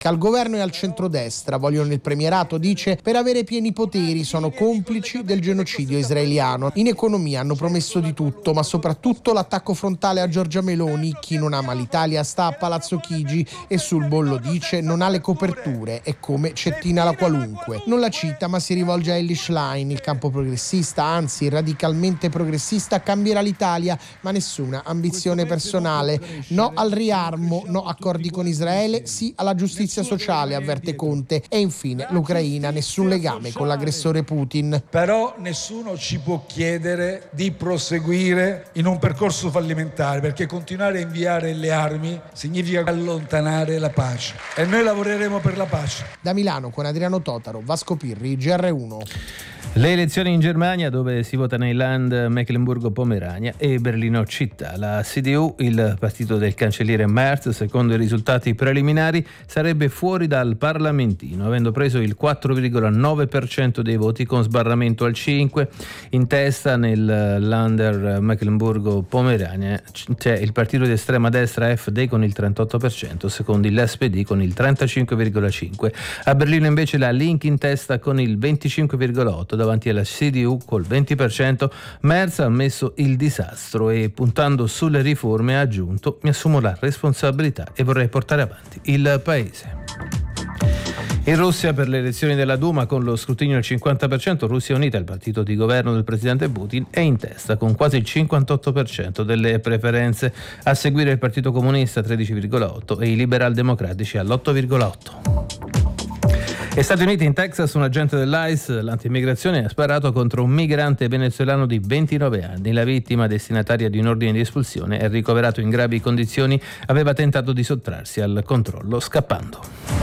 Al governo e al centrodestra vogliono il premierato, dice, per avere pieni poteri, sono complici del genocidio israeliano. In economia hanno promesso di tutto, ma soprattutto l'attacco frontale a Giorgia Meloni. Chi non ama l'Italia sta a Palazzo Chigi e sul bollo dice non ha le coperture, è come Cettina la qualunque. Non la cita, ma si rivolge a Elly Schlein, il campo progressista, anzi radicalmente progressista, cambierà l'Italia, ma nessuna ambizione personale. No al riarmo, no accordi con Israele, sì alla giustizia sociale, avverte Conte. E infine l'Ucraina, nessun legame con l'aggressore Putin. Però nessuno ci può chiedere di proseguire in un percorso fallimentare, perché continuare a inviare le armi significa allontanare la pace e noi lavoreremo per la pace. Da Milano con Adriano Totaro, Vasco Pirri, GR1. Le elezioni in Germania, dove si vota nei Land Mecklenburgo-Pomerania e Berlino città. La CDU, il partito del cancelliere Merz, secondo i risultati preliminari, sarebbe fuori dal parlamentino, avendo preso il 4,9% dei voti con sbarramento al 5%. In testa nel Lander Mecklenburgo-Pomerania c'è il partito di estrema destra FD con il 38%, secondo l'SPD con il 35,5%. A Berlino invece la Link in testa con il 25,8%. Davanti alla CDU col 20%. Merz ha ammesso il disastro e, puntando sulle riforme, ha aggiunto: mi assumo la responsabilità e vorrei portare avanti il paese. In Russia, per le elezioni della Duma, con lo scrutinio al 50%, Russia Unita, il partito di governo del presidente Putin, è in testa con quasi il 58% delle preferenze. A seguire il Partito Comunista 13,8% e i liberal democratici all'8,8%. Negli Stati Uniti, in Texas, un agente dell'ICE, l'antimmigrazione, ha sparato contro un migrante venezuelano di 29 anni. La vittima, destinataria di un ordine di espulsione e ricoverato in gravi condizioni, aveva tentato di sottrarsi al controllo scappando.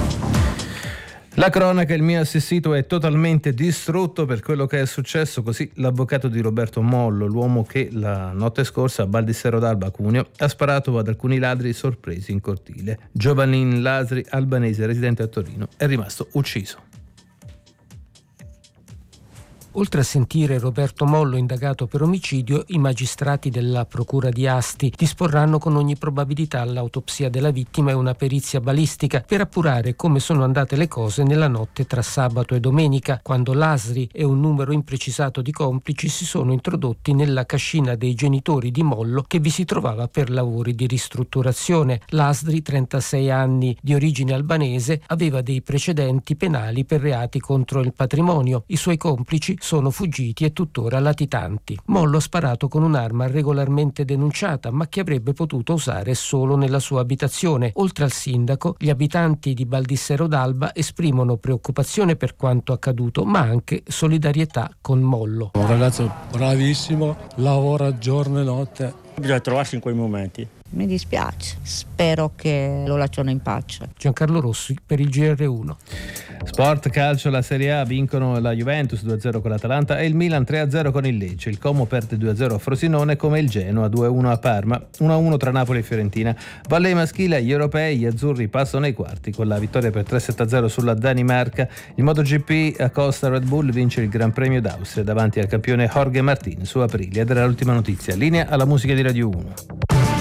La cronaca, il mio assistito è totalmente distrutto per quello che è successo, così l'avvocato di Roberto Mollo, l'uomo che la notte scorsa a Baldissero d'Alba, Cuneo, ha sparato ad alcuni ladri sorpresi in cortile. Giovannin Lasri, albanese residente a Torino, è rimasto ucciso. Oltre a sentire Roberto Mollo indagato per omicidio, i magistrati della procura di Asti disporranno con ogni probabilità l'autopsia della vittima e una perizia balistica per appurare come sono andate le cose nella notte tra sabato e domenica, quando Lasri e un numero imprecisato di complici si sono introdotti nella cascina dei genitori di Mollo, che vi si trovava per lavori di ristrutturazione. Lasri, 36 anni, di origine albanese, aveva dei precedenti penali per reati contro il patrimonio. I suoi complici sono fuggiti e tuttora latitanti. Mollo ha sparato con un'arma regolarmente denunciata, ma che avrebbe potuto usare solo nella sua abitazione. Oltre al sindaco, gli abitanti di Baldissero d'Alba esprimono preoccupazione per quanto accaduto, ma anche solidarietà con Mollo. Un ragazzo bravissimo, lavora giorno e notte. Bisogna trovarsi in quei momenti. Mi dispiace, spero che lo lasciano in pace. Giancarlo Rossi per il GR1. Sport, calcio, la Serie A, vincono la Juventus 2-0 con l'Atalanta e il Milan 3-0 con il Lecce. Il Como perde 2-0 a Frosinone, come il Genoa 2-1 a Parma, 1-1 tra Napoli e Fiorentina. Volley maschile, agli europei gli azzurri passano ai quarti con la vittoria per 3-7-0 sulla Danimarca. Il MotoGP, Acosta Red Bull vince il Gran Premio d'Austria davanti al campione Jorge Martin su Aprilia. Ed era l'ultima notizia. Linea alla musica di Radio 1.